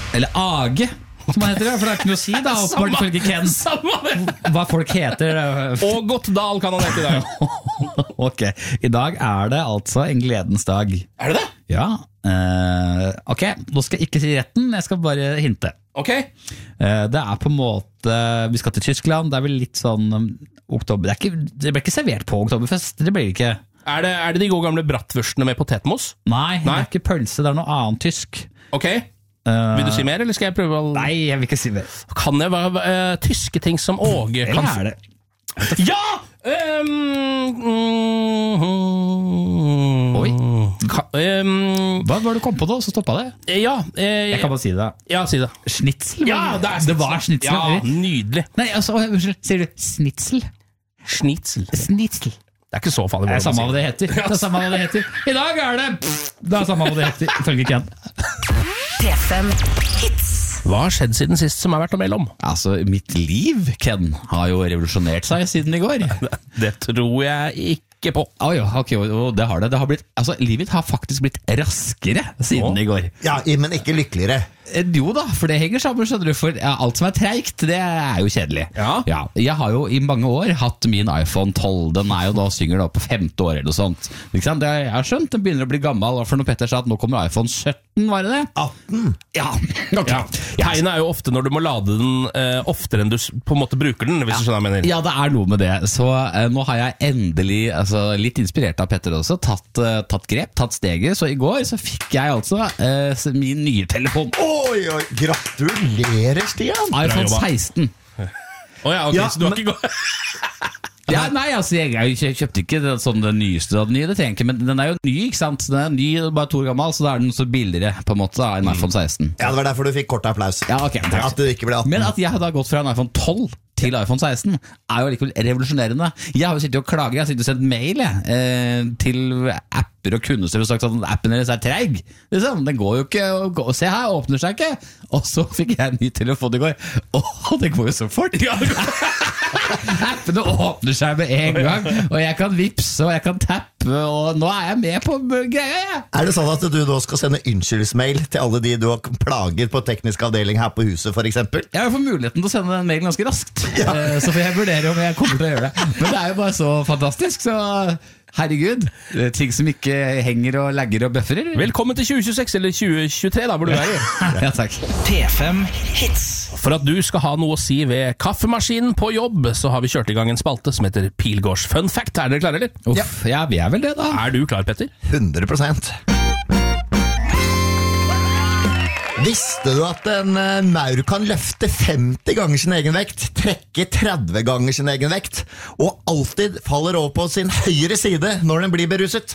Eller Age, som han heter det, for det er ikke noe å si da. Samme, Ifølge Ken. Hva folk heter. Og Gottdal kan han hete i dag. Ok, i dag er det altså en gledens dag. Er det det? Ja, ok, nå skal jeg ikke si retten, jeg skal bare hinte. Ok. Det er på en måte, vi skal til Tyskland, det er vel litt sånn oktober, det ble ikke servert på oktoberfest, det ble det ikke. Er det de gode gamle bratwurstene med potetmos? Nei, det er ikke pølse, det er noe annet tysk. Ok. Vil du si mer, eller skal jeg prøve å... Nei, jeg vil ikke si mer. Kan det være tyske ting som Åge kan... Eller er det? Ja! Oi. Hva var det du kom på da, så stoppet det? Ja. Jeg kan bare si det. Ja, si det. Schnitzel? Ja, det var schnitzel. Ja, nydelig. Nei, altså, unnskyld, sier du schnitzel? Schnitzel. Schnitzel. Det er ikke så farlig. Det er samme hva det heter. Det er samme hva det heter. I dag er det... Det er samme hva det heter, ifølge Ken. P5 Hits. Hva har skjedd siden sist som er verdt å melde om? Altså, mitt liv, Ken, har jo revolusjonert seg siden i går. Det tror jeg ikke på. Ok, det har det. Det har blitt, altså, livet har faktisk blitt raskere siden i går. Ja, men ikke lykkeligere. Jo da, for det henger sammen, skjønner du, for alt som er treigt, det er jo kjedelig. Ja. Jeg har jo i mange år hatt min iPhone 12, den er jo da, synger da på 5. år eller noe sånt. Ikke sant? Jeg har skjønt, den begynner å bli gammel, og for når Petter sa at nå kommer iPhone 17, var det det? 18? Ja, ok. Ja. Tegnet er jo ofte når du må lade den oftere enn du på en måte bruker den, hvis du skjønner hva jeg mener. Ja, det er noe med det. Så nå har jeg endelig, altså, litt inspirert av Petter også, tatt grep, tatt steget. Så i går så fikk jeg altså min nye telefon. Oi, gratulerer, Stian. iPhone 16. Ja, ok, så du har ikke gått... Ja, nei, altså, jeg kjøpte ikke det, sånn den nyeste av den nye, det trenger jeg ikke, men den er jo ny, ikke sant? Den er ny, bare 2 år gammel, så da er den så billigere på en måte enn iPhone 16. Ja, det var derfor du fikk kort applaus. Ja, ok, takk. At det ikke ble 18. Men at jeg har da gått fra en iPhone 12 til iPhone 16 er jo likevel revolusjonerende. Jeg har jo sittet og klaget, jeg har sittet og sendt mail til apper og kunder og sagt at appen deres er treig. Liksom. Den går jo ikke, se her, åpner seg ikke. Og så fikk jeg en ny telefon i går. Det går jo så fort. Appene åpner seg med en gang, og jeg kan vipse og jeg kan tappe, og nå er jeg med på greia. Er det sånn at du da skal sende unnskyldsmail til alle de du har plaget på teknisk avdeling her på huset, for eksempel? Jeg får muligheten til å sende den mailen ganske raskt, så får jeg vurdere om jeg kommer til å gjøre det. Men det er jo bare så fantastisk, så herregud, ting som ikke henger og lagger og bufferer. Velkommen til 2026 eller 2023 da, hvor du er i. Ja, takk. P5 Hits. For at du skal ha noe å si ved kaffemaskinen på jobb, så har vi kjørt i gang en spalte som heter Pilgaards Fun Fact. Er dere klare, eller? Uff, ja, vi er vel det da. Er du klar, Petter? 100%. Visste du at en maur kan løfte 50 ganger sin egen vekt, trekke 30 ganger sin egen vekt, og alltid faller over på sin høyre side når den blir beruset?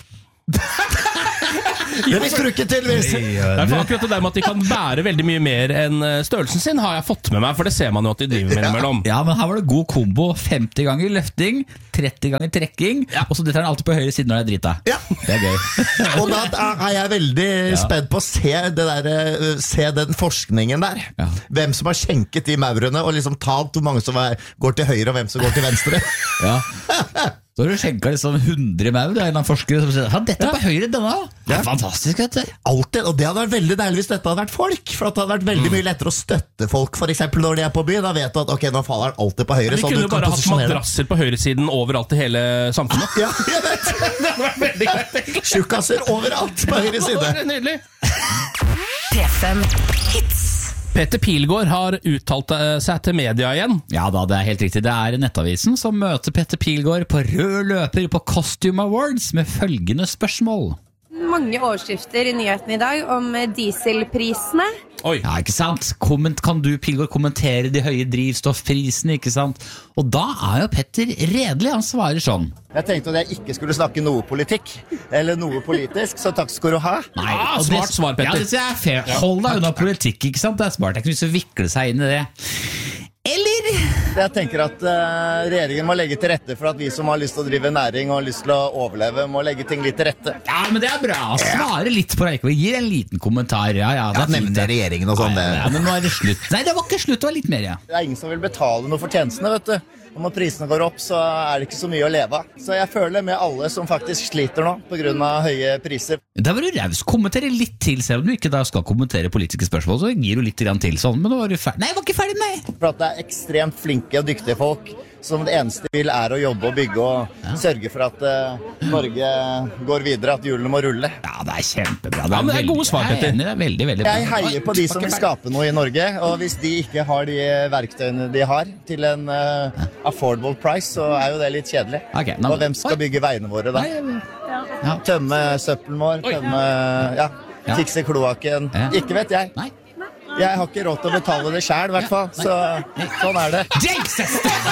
Det visste du ikke tydeligvis. Det er for akkurat det der med at de kan bære veldig mye mer enn størrelsen sin, har jeg fått med meg, for det ser man jo at de driver med innimellom. Ja, men her var det god kombo. 50 ganger løfting, 30 ganger trekking, og så detter den alltid på høyre side når det er drita. Ja. Det er gøy. Og da er jeg veldig spent på å se den forskningen der. Ja. Hvem som har skjenket de maurene, og liksom talt hvor mange som går til høyre og hvem som går til venstre. Ja. Så har du skjenket liksom 100 maur, det er en av forskere som sier, dette er på høyre, denne. Det er fantastisk, vet du. Alltid, og det hadde vært veldig deilig hvis dette hadde vært folk, for det hadde vært veldig mye lettere å støtte folk, for eksempel når de er på byen. Da vet du at ok, nå faller den alltid på høyre, De så kunne du jo kan bare hatt posisjonere. madrasser på høyresiden overalt i hele samfunnet. Ja, jeg vet. Det hadde vært veldig greit. Tjukkaser overalt på høyre side. Det er nydelig. P5 Hits. Petter Pilgaard har uttalt seg til media igjen. Ja da, det er helt riktig. Det er Nettavisen som møter Petter Pilgaard på rød løper på Costume Awards med følgende spørsmål. Mange overskrifter i nyhetene i dag om dieselprisene. Oi. Ja, ikke sant? Kan du, Pilgaard, kommentere de høye drivstoffprisene, ikke sant? Og da er jo Petter redelig, han svarer sånn. Jeg tenkte at jeg ikke skulle snakke noe politikk, eller noe politisk, så takk skal du ha. Nei, og smart svar, Petter. Ja, det er fair. Hold deg unna politikk, ikke sant? Det er smart, det er ikke noe å vikle seg inn i det. Eller? Jeg tenker at regjeringen må legge til rette for at vi som har lyst til å drive næring og har lyst til å overleve, må legge ting litt til rette. Ja, men det er bra. Svare litt på det, og gir en liten kommentar. Ja, det er fint. Nevne regjeringen og sånn. Ja, men nå er det slutt. Nei, det var ikke slutt, det var litt mer, ja. Det er ingen som vil betale noe for tjenestene, vet du. når prisene går opp, så det ikke så mye å leve av. Så jeg føler med alle som faktisk sliter nå på grunn av høye priser. Der var du raus. Kommentere litt til, selv om du ikke da skal kommentere politiske spørsmål, så gir du litt grann til sånn, men nå var du ferdig. Nei, jeg var ikke ferdig, nei! For at det ekstremt flinke og dyktige folk som det eneste vil å jobbe og bygge og sørge for at Norge går videre, at hjulene må rulle. Ja, det kjempebra. Ja, men det gode svar, Petter. Det veldig, veldig bra. Jeg heier på de som vil skape noe i Norge, og hvis de ikke har de verktøyene de har til en affordable price, så jo det litt kjedelig. Ok, og hvem skal bygge veiene våre da? Ja. Tømme søppelen vår, fikse kloakken. Ikke vet jeg. Nei. Jeg har ikke råd til å betale det selv, I hvert fall. Så sånn det. Jesus!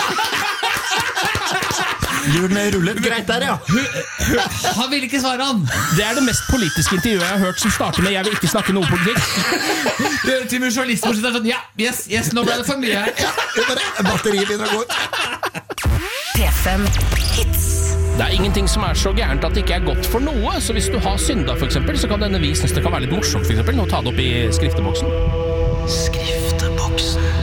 Hjulene rullet greit der, ja. Han vil ikke svare han. Det det mest politiske intervjuet jeg har hørt som starter med 'jeg vil ikke snakke noe politikk'. Det til journalisten på sånn, ja, yes, nå ble det for mye her. Batteriet begynner å gå ut. P5 Hits. Det ingenting som så gærent at det ikke godt for noe, så hvis du har synda for eksempel, så kan denne vi synes det kan være litt morsomt for eksempel, å ta det opp I skrifteboksen. Skrifteboksen.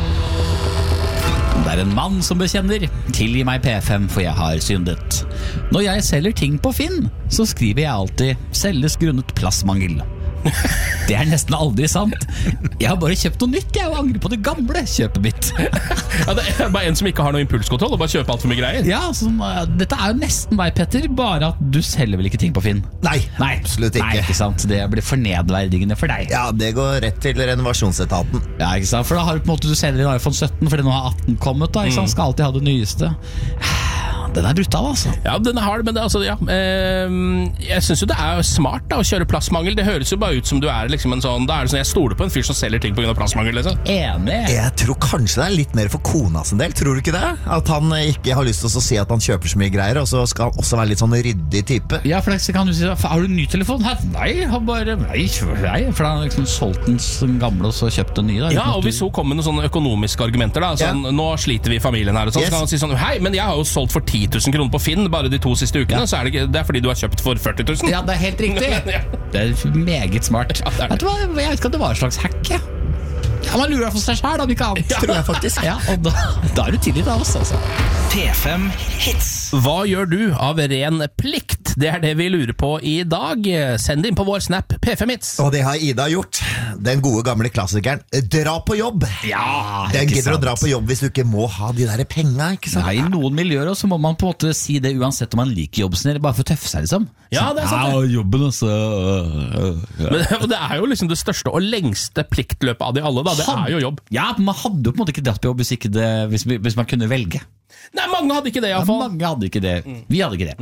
Det en mann som bekjenner: tilgi meg P5, for jeg har syndet. Når jeg selger ting på Finn, så skriver jeg alltid 'selges grunnet plassmangel'. Det nesten aldri sant. Jeg har bare kjøpt noe nytt, jeg, og angrer på det gamle kjøpet mitt. Ja, det bare en som ikke har noe impulskontroll og bare kjøper alt for mye greier. Ja, dette jo nesten meg, Petter, bare at du selger vel ikke ting på Finn? Nei, absolutt ikke. Nei, ikke sant? Det blir for nedverdigende for deg. Ja, det går rett til renovasjonsetaten. Ja, ikke sant? For da har du på en måte, du selger en iPhone 17 fordi nå har 18 kommet da, ikke sant? Skal alltid ha det nyeste. Den brutal, altså. Ja, den har det, men det, altså, ja. Jeg synes jo det smart da, å kjøre plassmangel. Det høres jo bare ut som du liksom en sånn, da det sånn, jeg stoler på en fyr som selger ting på grunn av plassmangel, liksom. Enig. Jeg tror kanskje det litt mer for kona sin del, tror du ikke det? At han ikke har lyst til å si at han kjøper så mye greier, og så skal han også være litt sånn ryddig type. Ja, for det kan du si, har du en ny telefon? Nei, han bare, nei, for han har liksom solgt den gamle og så kjøpt den nye da. Ja, og hvis hun kommer med noen sånne økonomiske argumenter da, sånn, nå sliter vi I familien her og sånn, så kan han si sånn, hei, men jeg har jo solgt for 10 000 kroner på Finn bare de 2 siste ukene, så det fordi du har kjøpt for 40 000. Ja, det helt riktig. Det meget smart. Ja, vet du hva, jeg vet ikke at det var en slags hack, ja. Ja, man lurer for seg selv, om ikke annet. Tror jeg faktisk. Ja, og da du tilgitt av oss, altså. P5 Hits. Hva gjør du av ren plikt? Det det vi lurer på I dag. Send det inn på vår snap P5 Hits. Og det har Ida gjort. Den gode gamle klassikeren. Dra på jobb. Ja, Den gidder å dra på jobb hvis du ikke må ha de der penga, ikke sant? Ja, I noen miljøer så må man på en måte si det uansett om man liker jobben sin, eller bare for å tøffe seg, liksom. Ja, det sant det. Ja, jobben, altså. Ja. Men det jo liksom det største og lengste pliktløpet av de alle, da. Det jo jobb. Ja, man hadde jo på en måte ikke dratt på jobb hvis man kunne velge. Nei, mange hadde ikke det I hvert fall. Mange hadde ikke det. Vi hadde ikke det.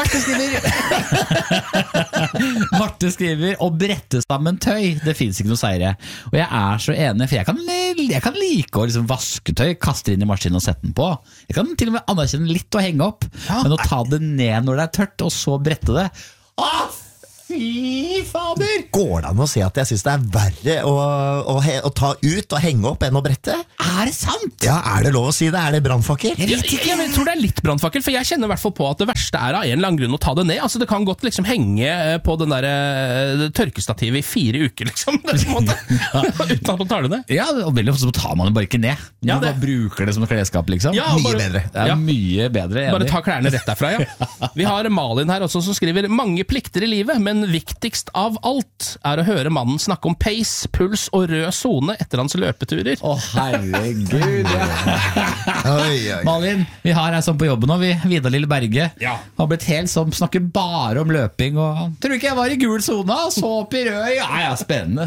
Marte skriver å brette sammen tøy, det finnes ikke noe seire. Og jeg så enig, for jeg kan like å liksom vaske tøy, kaste inn I maskinen og sette den på. Jeg kan til og med anerkjenne litt å henge opp, men å ta det ned når det tørt, og så brette det. Fy fader! Går det an å si at jeg synes det verre å ta ut og henge opp enn å brette? Det sant? Ja, det lov å si det? Det brannfakkel? Jeg tror det litt brannfakkel, for jeg kjenner I hvert fall på at det verste av en eller annen grunn å ta det ned. Altså, det kan godt liksom henge på den der tørkestativet I 4 uker, liksom. Uten at man tar det ned. Ja, og veldig ofte så tar man det bare ikke ned. Du bare bruker det som et klesskap, liksom. Ja, mye bedre. Det mye bedre, enig. Bare ta klærne rett derfra, ja. Vi har Malin her også som skriver mange plikter I livet, men viktigst av alt å høre mannen snakke om pace, puls og rød zone etter hans løpeturer. Herregud, ja. Oi. Malin, vi har sånn på jobben nå, Vidar Lille Berge. Ja. Har blitt helt sånn, snakker bare om løping, og tror ikke jeg var I gul zone, så opp I rød. Ja, spennende.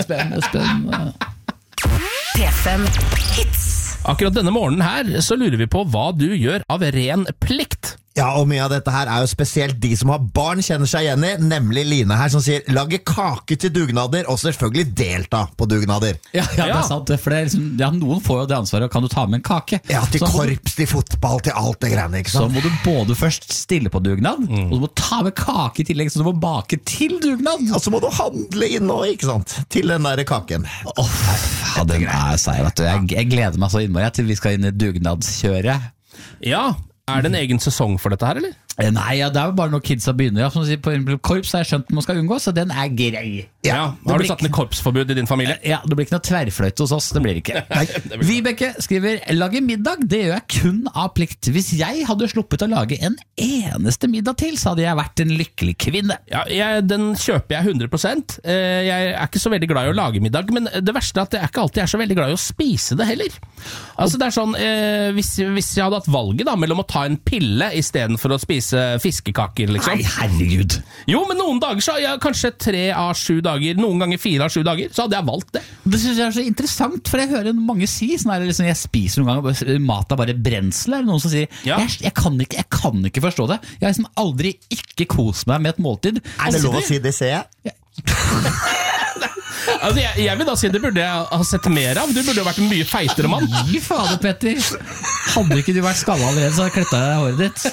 P5 Hits. Akkurat denne morgenen her så lurer vi på hva du gjør av ren plikt. Ja, og mye av dette her jo spesielt de som har barn kjenner seg igjen I, nemlig Line her som sier lage kake til dugnader, og selvfølgelig delta på dugnader. Ja, det sant, for liksom, noen får jo det ansvaret, og kan du ta med en kake? Ja, til korps, til fotball, til alt det greiene, ikke sant? Så må du både først stille på dugnad, og du må ta med kake I tillegg, så du må bake til dugnad. Og så må du handle inn nå, ikke sant? Til den der kaken. Det seg, vet du. Jeg gleder meg så innmari til vi skal inn I dugnadskjøret. Ja, det en egen sesong for dette her, eller? Nei, det jo bare når kidsa begynner. Ja, som du sier, på korps har jeg skjønt man skal unngå, så den grei. Ja, har du satt ned korpsforbud i din familie? Ja, det blir ikke noe tverrfløyte hos oss, det blir det ikke. Vibeke skriver, lage middag, det gjør jeg kun av plikt. Hvis jeg hadde sluppet å lage en eneste middag til, så hadde jeg vært en lykkelig kvinne. Ja, den kjøper jeg 100%. Jeg er ikke så veldig glad i å lage middag, men det verste er at jeg er ikke alltid så veldig glad i å spise det heller. Altså det er sånn, hvis jeg hadde hatt valget da, mellom å ta en pille i stedet for å spise fiskekaker, liksom. Nei, herregud. Jo, men noen dager så, kanskje 3 av 7 dager, noen ganger 4 av 7 dager, så hadde jeg valgt det. Det synes jeg er så interessant, for jeg hører mange si sånn her, liksom, jeg spiser noen ganger, mat er bare brensel, eller noen som sier, jeg kan ikke forstå det. Jeg har liksom aldri ikke kost meg med et måltid. Er det lov å si det, ser jeg? Altså, jeg vil da si det burde jeg ha sett mer av. Du burde jo vært en mye feitere mann. Gi fader, Petter. Hadde ikke du vært skallet allerede, så hadde jeg kløttet deg håret ditt.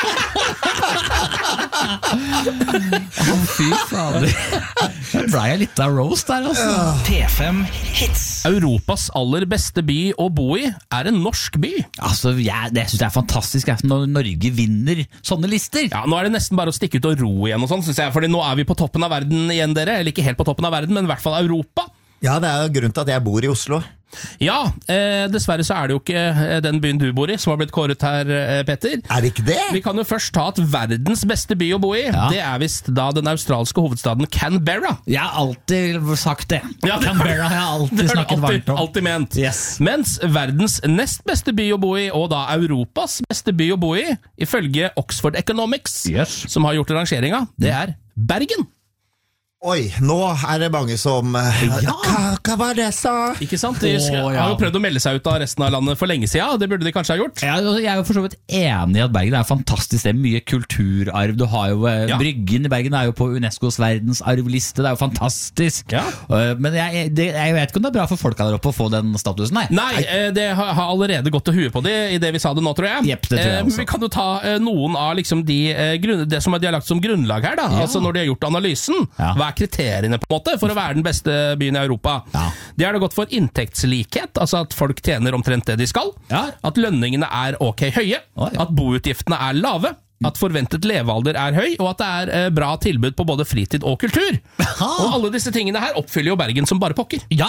Fy fader. Ble jeg litt av roast der, altså. P5 Hits. Europas aller beste by å bo i er en norsk by. Altså, det synes jeg er fantastisk når Norge vinner sånne lister. Ja, nå er det nesten bare å stikke ut og ro igjen og sånn, synes jeg, fordi nå er vi på toppen av verden igjen, dere. Eller ikke helt på toppen av verden, men i hvert fall Europa. Ja, det er jo grunnen til at jeg bor i Oslo. Ja, dessverre så er det jo ikke den byen du bor i som har blitt kåret her, Petter. Er det ikke det? Vi kan jo først ta at verdens beste by å bo i, det er vist da den australske hovedstaden Canberra. Jeg har alltid sagt det. Ja, Canberra har jeg alltid snakket varmt om. Alltid ment. Yes. Mens verdens nest beste by å bo i, og da Europas beste by å bo i, ifølge Oxford Economics, som har gjort rangeringa, det er Bergen. Oi, nå er det mange som Hva var det jeg sa? Ikke sant? De har jo prøvd å melde seg ut av resten av landet for lenge siden. Det burde de kanskje ha gjort. Ja, jeg er jo for så vidt enig i at Bergen er fantastisk. Det er mye kulturarv. Du har jo Bryggen i Bergen er jo på UNESCOs verdensarvliste. Det er jo fantastisk. Men jeg vet ikke om det er bra for folka der oppe å få den statusen. Nei, det har allerede gått til huet på det i det vi sa det nå, tror jeg. Jepp, det tror jeg også. Vi kan jo ta noen av liksom det som de har lagt som grunnlag her, da. Altså når de har gjort analysen. Hva kriteriene på en måte for å være den beste byen i Europa. De har det gått for inntektslikhet, altså at folk tjener omtrent det de skal, at lønningene er ok høye, at boutgiftene er lave, at forventet levealder er høy, og at det er bra tilbud på både fritid og kultur. Og alle disse tingene her oppfyller jo Bergen som bare pokker. Ja.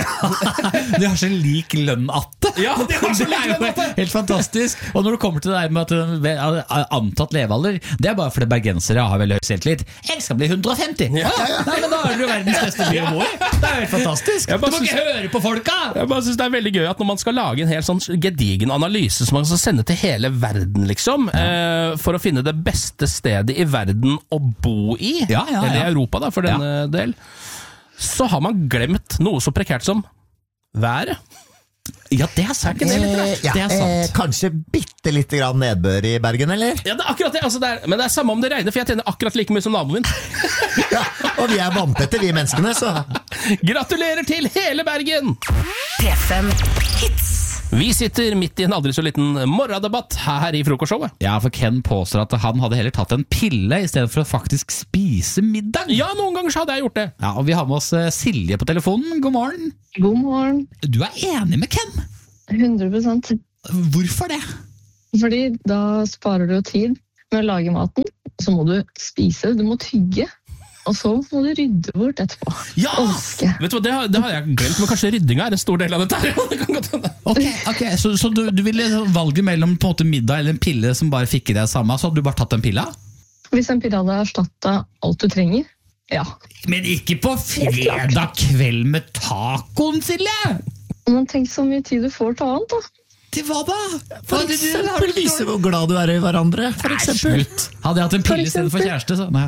De har så lik lønn at det. Ja, de har så lik lønn at det. Helt fantastisk. Og når du kommer til det der med at antatt levealder, det er bare fordi bergensere har veldig høy selvtillit. Jeg skal bli 150. Nei, men da er det jo verdens beste by å bo i. Det er helt fantastisk. Du må ikke høre på folka. Jeg bare synes det er veldig gøy at når man skal lage en helt sånn gedigen analyse som man skal sende til hele verden, liksom, for å finne det beste stedet i verden å bo i, eller i Europa da, for denne del, så har man glemt noe så prekært som været. Ja, det er sant. Det er sant. Kanskje bitte litt grann nedbør i Bergen, eller? Ja, det er akkurat det. Altså, men det er samme om det regner, for jeg tjener akkurat like mye som naboen min. Ja, og vi er vant etter, vi menneskene, så. Gratulerer til hele Bergen! P5 Hits. Vi sitter midt i en aldri så liten morgendebatt her i frokostshowet. Ja, for Ken påstår at han hadde heller tatt en pille i stedet for å faktisk spise middag. Ja, noen ganger så hadde jeg gjort det. Ja, og vi har med oss Silje på telefonen. God morgen. God morgen. Du er enig med Ken? 100%. Hvorfor det? Fordi da sparer du jo tid med å lage maten, så må du spise, du må tygge. Og så må du rydde bort etterpå. Ja! Vet du hva, det har jeg glemt, men kanskje ryddinga er en stor del av dette her. Det kan godt hende. Ok, så du ville valget mellom på en måte middag eller en pille som bare fikk i deg samme, så hadde du bare tatt en pille? Hvis en pille hadde erstattet alt du trenger, ja. Men ikke på fredag kveld med tacoen, Silje! Men tenk så mye tid du får til annet da. Til hva da? For eksempel vise hvor glad du er i hverandre. For eksempel. Hadde jeg hatt en pille i stedet for kjæreste, så nei.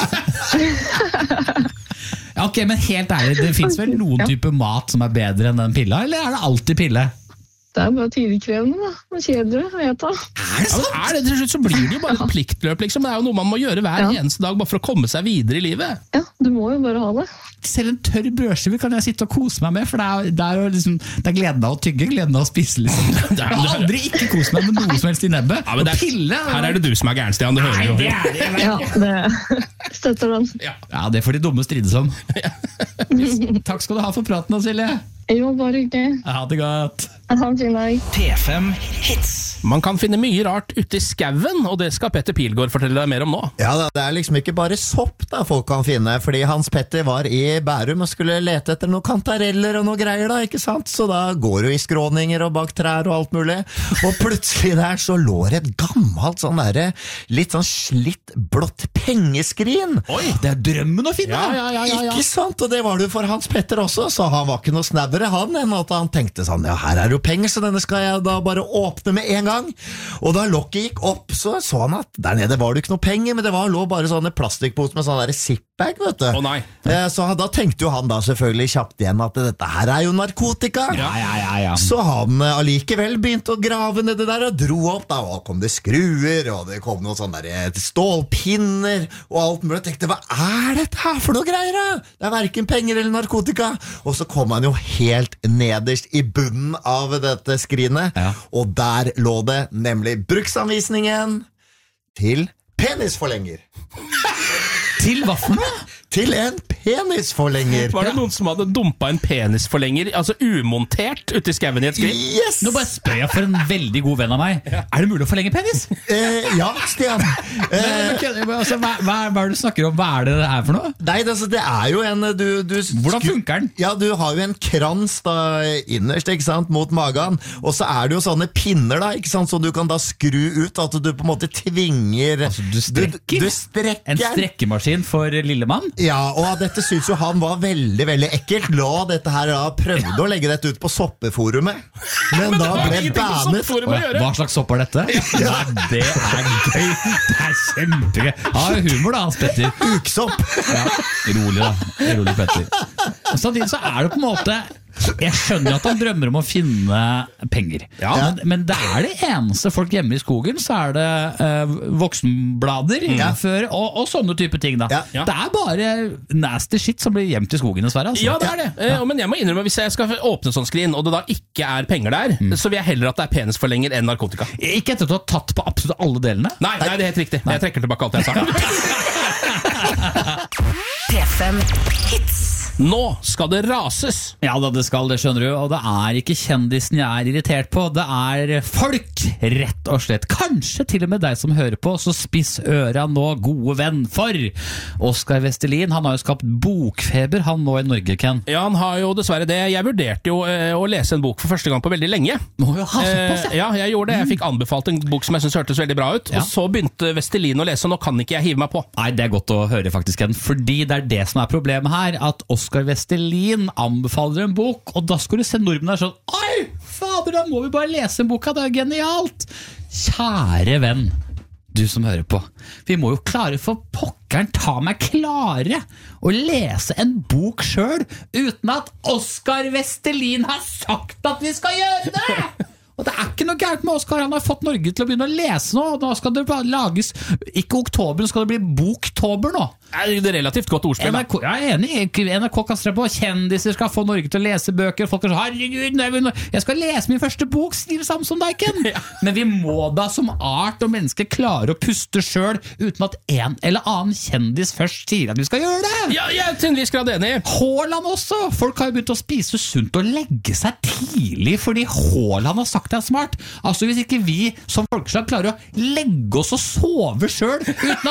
Ja, ok, men helt ærlig, det finnes vel noen type mat som er bedre enn den pilla, eller er det alltid pille? Det er bare tidligkrevende da, og kjedelig, vet du. Er det sant? Ja, til slutt så blir det jo bare et pliktløp, liksom. Det er jo noe man må gjøre hver eneste dag, bare for å komme seg videre i livet. Ja, du må jo bare ha det. Selv en tørr brødskive kan jeg sitte og kose meg med, for det er jo liksom, det er gleden av å tygge, gleden av å spise, liksom. Jeg har aldri ikke kost meg med noe som helst i nebbet. Ja, men pille. Her er det du som er gæren, Stian, det hører jo. Ja, det støtter den. Ja, det får de dumme strides om. Takk skal du ha for praten, Silje. Jo, bare hyggelig. Ha det godt. Ha en fin dag. P5 Hits. Man kan finne mye rart ute i skauen, og det skal Petter Pilgaard fortelle deg mer om nå. Ja, det er liksom ikke bare sopp da folk kan finne, fordi Hans Petter var i Bærum og skulle lete etter noen kantareller og noe greier da, ikke sant? Så da går du i skråninger og bak trær og alt mulig, og plutselig der så lå et gammelt sånn der, litt sånn slitt blått pengeskrin. Oi, det er drømmen å finne! Ja. Ikke sant? Og det var det for Hans Petter også, så han var ikke noe snavere han, enn at han tenkte sånn, ja, her er jo penger, så denne skal jeg da bare åpne med en gang. Og da lokket gikk opp, så han at der nede var det ikke noe penger, men det lå bare sånne plastikkpose med sånne der zip-bag, vet du. Å nei. Så da tenkte jo han da selvfølgelig kjapt igjen at dette her er jo narkotika. Ja. Så han allikevel begynte å grave nedi der og dro opp, da kom det skruer, og det kom noen sånne der stålpinner og alt mulig. Jeg tenkte, hva er dette her for noe greier da? Det er hverken penger eller narkotika. Og så kom han jo helt nederst i bunnen av dette skrinet, og der lå det nemlig bruksanvisningen til penisforlenger. Til hva for noe? Til en penisforlenger. Var det noen som hadde dumpet en penisforlenger, altså umontert, ute i skauen i et skrin? Yes! Nå bare spør jeg for en veldig god venn av meg. Er det mulig å forlenge penis? Ja, Stian. Altså, hva er det du snakker om? Hva er det her for noe? Nei, det er jo en Hvordan funker den? Ja, du har jo en krans da innerst, ikke sant, mot magen, og så er det jo sånne pinner da, ikke sant, så du kan da skru ut, at du på en måte tvinger. Altså, du strekker? Du strekker. En strekkemaskin for lillemann? Ja, og dette synes jo han var veldig, veldig ekkelt. Dette her da, prøvde å legge dette ut på soppeforumet, men da ble bandet. Hva slags sopp er dette? Ja, det er gøy. Det er kjempegøy. Ja, humor da, Hans Petter. Uksopp. Ja, rolig da. Rolig, Petter. Samtidig så er det på en måte, jeg skjønner at han drømmer om å finne penger, men det er det eneste folk hjemme i skogen, så er det voksenblader og sånne type ting da. Det er bare nasty shit som blir gjemt i skogen dessverre, altså. Ja, det er det. Men jeg må innrømme, hvis jeg skal åpne sånn skrin, og det da ikke er penger der, så vil jeg heller at det er penisforlenger enn narkotika. Ikke etter at du har tatt på absolutt alle delene? Nei, det er helt riktig. Jeg trekker tilbake alt jeg sa. P5 Hits. Nå skal det rases. Ja da, det skal det, skjønner du. Og det er ikke kjendisen jeg er irritert på, det er folk, rett og slett. Kanskje til og med deg som hører på, så spiss øra nå, gode venn. For Oskar Vestelin, han har jo skapt bokfeber, han nå i Norge, Ken. Ja, han har jo dessverre det. Jeg vurderte jo å lese en bok for første gang på veldig lenge. Ja, jeg gjorde det. Jeg fikk anbefalt en bok som jeg synes hørtes veldig bra ut, og så begynte Vestelin å lese, og nå kan ikke jeg hive meg på. Nei, det er godt å høre faktisk, Ken, fordi det er det som er problemet her, at Oskar Vestelin anbefaler en bok, og da skal du se nordmenn der sånn, oi, fader, da må vi bare lese en boka, det er genialt. Kjære venn, du som hører på, vi må jo klare for pokkeren ta meg klare å lese en bok selv, uten at Oskar Vestelin har sagt at vi skal gjøre det. Og det er ikke noe gærent med Oskar, han har fått Norge til å begynne å lese nå, og nå skal det bare lages, ikke oktober, nå skal det bli boktober nå. Det er relativt godt ordspill. NRK, jeg er enig, NRK kaster på, kjendiser skal få Norge til å lese bøker, folk er så, herregud, jeg skal lese min første bok, skriv sammen som deg, Ken. Men vi må da som art og menneske klare å puste selv, uten at en eller annen kjendis først sier at vi skal gjøre det. Ja, jeg er til en viss grad enig. Haaland også, folk har jo begynt å spise sunt og legge seg tidlig, fordi Haaland har sagt det er smart. Altså hvis ikke vi som folkeslag klarer å legge oss og sove selv, uten